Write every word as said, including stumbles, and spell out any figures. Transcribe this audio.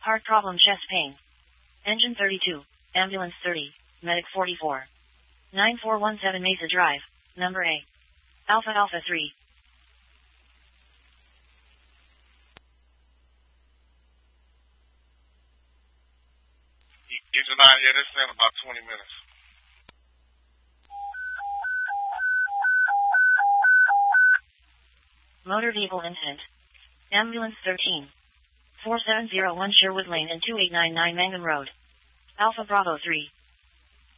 Heart problem, chest pain. Engine thirty-two, ambulance thirty, medic forty-four. nine four one seven Mesa Drive, number A. Alpha Alpha three. Get your nine here, this in about twenty minutes. Motor vehicle incident. Ambulance thirteen. four seven zero one Sherwood Lane and two eight nine nine Mangum Road. Alpha Bravo three.